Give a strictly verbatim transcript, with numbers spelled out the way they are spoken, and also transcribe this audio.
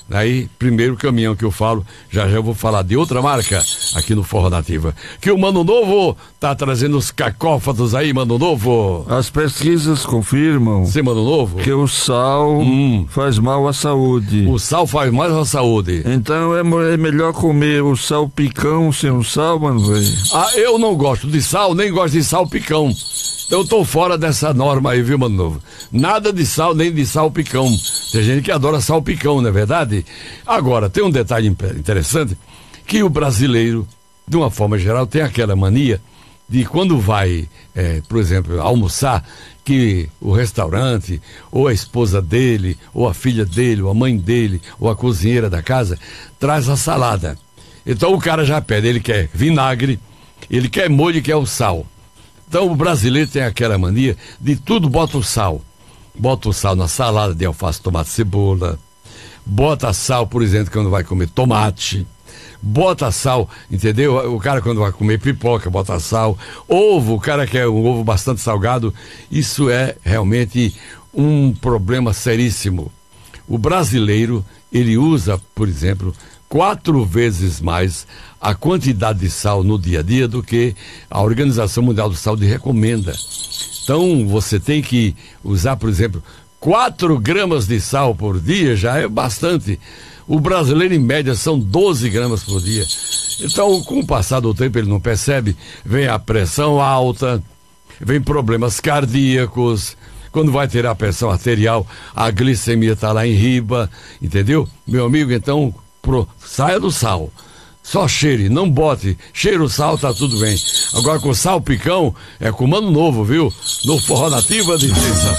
Aí, primeiro caminhão que eu falo, já já eu vou falar de outra marca aqui no Forró Nativa. Que o Mano Novo tá trazendo os cacófatos aí, Mano Novo. As pesquisas confirmam Sim, Mano Novo, que o sal hum. faz mal à saúde. O sal faz mal à saúde. Então é, é melhor comer o salpicão sem o sal, mano, velho. Ah, eu não gosto de sal, nem gosto de salpicão. Então eu tô fora dessa norma aí, viu, Mano Novo? Nada de sal, nem de salpicão. Tem gente que adora salpicão, não é verdade? Agora, tem um detalhe interessante, que o brasileiro, de uma forma geral, tem aquela mania de quando vai, é, por exemplo, almoçar, que o restaurante, ou a esposa dele, ou a filha dele, ou a mãe dele, ou a cozinheira da casa, traz a salada. Então o cara já pede, ele quer vinagre, ele quer molho e quer o sal. Então o brasileiro tem aquela mania de tudo bota o sal. Bota o sal na salada de alface, tomate, cebola. Bota sal, por exemplo, quando vai comer tomate. Bota sal, entendeu? O cara quando vai comer pipoca, bota sal. Ovo, o cara quer um ovo bastante salgado. Isso é realmente um problema seríssimo. O brasileiro, ele usa, por exemplo, quatro vezes mais a quantidade de sal no dia a dia do que a Organização Mundial do Saúde recomenda. Então, você tem que usar, por exemplo, quatro gramas de sal por dia, já é bastante. O brasileiro, em média, são doze gramas por dia. Então, com o passar do tempo, ele não percebe, vem a pressão alta, vem problemas cardíacos. Quando vai ter a pressão arterial, a glicemia está lá em riba, entendeu? Meu amigo, então, pro, saia do sal. Só cheire, não bote. Cheira o sal, tá tudo bem. Agora com salpicão, é com Mano Novo, viu? No Forró Nativa de Cissa.